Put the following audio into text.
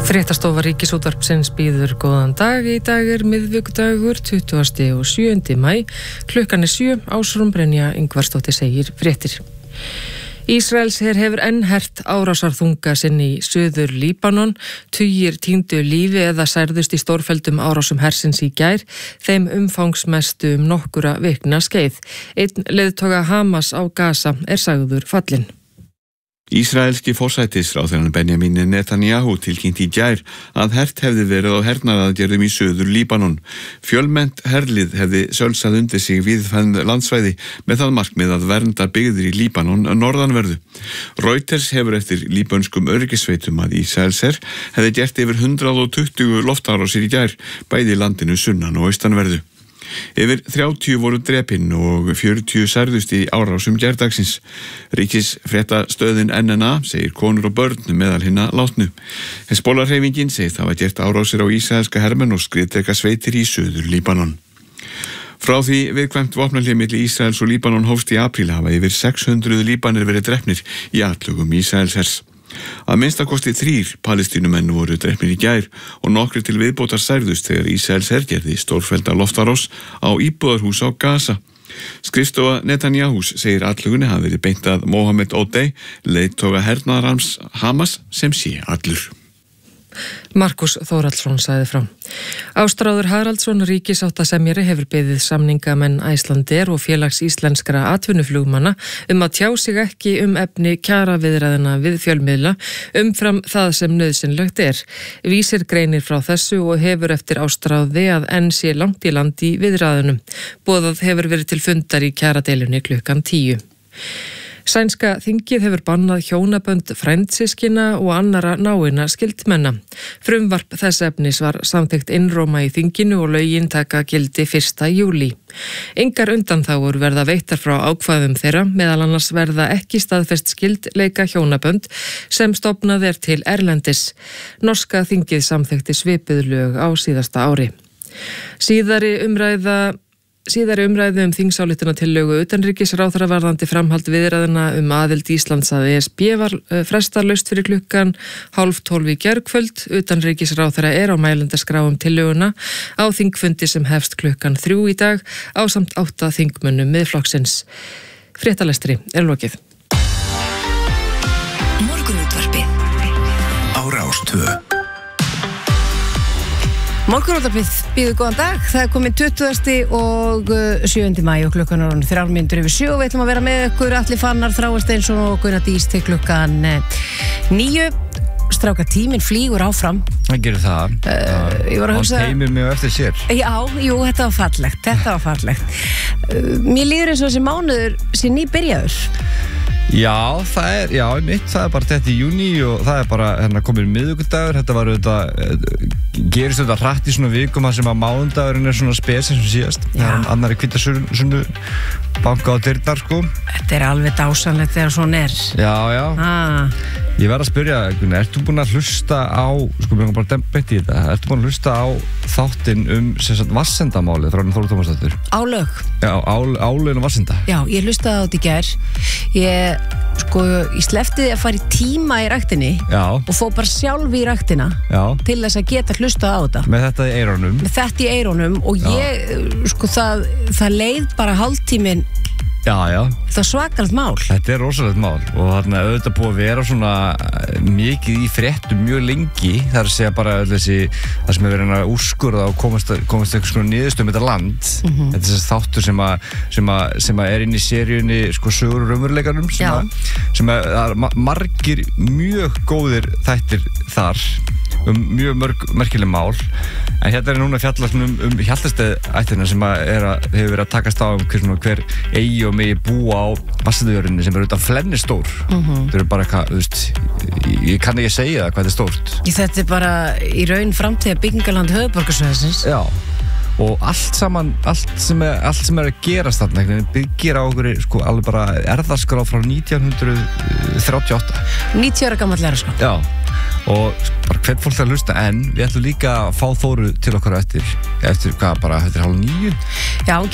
Fréttastofa Ríkisútvarpsins býður góðan dag. Í dag miðvikudagur 27. maí. Klukkan 7. Ásrún Brynja Ingvarsdóttir segir fréttir. Ísraelsher hefur enn hert árásarþunga sinn í Suður Líbanon. Tugir týndu lífi eða særðust í stórfelldum árásum hersins í gær, þeim umfangsmestu nokkura vikna skeið. Einn leiðtoga Hamas á Gaza sagður fallinn. Ísraelski forsætisráðherrann Benjamin Netanyahu tilkynnt í gær að hert hefði verið á hernaðaraðgerðum í Suður Líbanon. Fjölmennt herlið hefði sölsað undir sig víðfeðm landsvæði með það markmið að vernda byggðir í Líbanon norðanverðu. Reuters hefur eftir líbönskum öryggisveitum að Ísraelsher hefði gert yfir 120 loftárásir í gær, bæði í landinu sunnan og austanverðu. Yfir 30 voru drepin og 40 særðust í árásum gærdagsins. Ríkisfréttastöðin NNA segir konur og börn meðal hinna látnu. Hezbollah-hreyfingin segir það var gert árásir á ísraelska hermenn og skriðdreka sveitir í Suður Líbanon. Frá því viðkvæmt vopnahlé milli Ísraels og Líbanon hófst í apríl hafa yfir 600 Líbanir verið drepnir í atlögum Ísraelshers. Að minnstakosti 3 palestínumenn voru drepnir í gær og nokkrir til viðbótar særðust þegar Ísraelsher gerði stórfellda loftárás á íbúðarhús á Gaza. Skrifstofa Netanyahus segir atlögunni hafi verið beint að Mohamed Odey, leiðtoga hernaðarans Hamas, sem sé allur. Markus Þórhallsson sagði frá. Ástráður Haraldsson ríkisáttasemjari hefur beðið samningamenn Icelandair og félags íslenskra atvinnuflugmanna að tjá sig ekki efni kjaraviðræðna við fjölmiðla umfram það sem nauðsynlegt er. Vísir greinir frá þessu og hefur eftir Ástráði að enn sé langt í land í viðræðunum. Boðað hefur verið til fundar í kjaradeilunni klukkan 10. Sænska þingið hefur bannað hjónabönd frændsystkina og annara náinna skyldmenna. Frumvarp þess efnis var samþykkt innróma í þinginu og lögin taka gildi 1. júlí. Engar undanþágur verða veittar frá ákvæðum þeirra, meðal annars verða ekki staðfest skyldleika hjónabönd sem stofnað til erlendis. Norska þingið samþykkti svipuð lög á síðasta ári. Síðari umræðu þingsályktunartillögu utanríkisráðherra varðandi framhald viðræðna aðild Íslands að ESB var frestarlaust fyrir klukkan 11:30 í gærkvöld. Utanríkisráðherra á mælendaskrá tillöguna á þingfundi sem hefst klukkan 3 í dag ásamt 8 þingmönnum Miðflokksins. Fréttalestri lokið. Morgunútvarpið á Rás 2. Morgunútvarpið býður góðan dag. Það komið 20. og 7. maí og klukkan 3:03 og við ætlum að vera með ykkur Atli Fannar, Þráinn Steinsson og Gunnar Dís til klukkan 9. Stráka, tíminn flýgur áfram. Það gerir það. Ég var að hugsa... Hann teymir mig eftir sér. Já, jú, þetta var fallegt. Mér líður eins og þessi mánuður sé nýbyrjaður. Já, það er bara þetta í júní og það er bara komin miðvikudagur. Þetta var gerist þetta hratt í svona vikum þar sem að mánudagurinn svona spes eins og síðast. Það er annari hvítasunnu banka á dyrnar, sko. Þetta er alveg dásanlegt þegar svona er. Já. Ég verð að spyrja, ertu búin að hlusta á, mér bara beint í þetta, ertu búin að hlusta á þáttinn vassendamálið frá Þóru Tómasdóttur? Álög? Já, álögin og vassenda. Já, ég hlustaði á þetta í gær. Ég sleppti að fara í tíma í ræktinni og fó bara sjálf í ræktina til þess að geta hlustað á þetta. Með þetta í eyrunum? Með þetta í eyrunum og það leið bara hálftíminn. Já. Það er svakalegt mál. Þetta er rosalegt mál og þarna auðvitað búið að vera svona mikið í fréttum mjög lengi. Það er að segja bara það sem er verið að úrskurða og komast eitthvað svona niðurstöðu þetta land. Þetta er þessi þáttur sem er inn í seríunni sögur og raunveruleikanum sem er margir mjög góðir þættir þar mjög merkileg mál. En hérna er núna fjallast Hjaltasteiðættina sem hefur verið að takast á hver eigi og megi búa á Vatnsendajörðinni sem utan Flennistór. Það eru bara ég kann ekki segja það hvað þetta er stórt. Þetta er bara í raun framtíða byggingaland höfuðborgarsvæðisins. Já. Og allt sem er að gerast þarna byggir á okkur alveg bara erðaskrá frá 1938. 90 ára gamall erðaskrá. Já. Og bara hvert fólk að hlusta en við ætlum líka að fá Þóru til okkar eftir hvað, bara eftir 8:30. Já,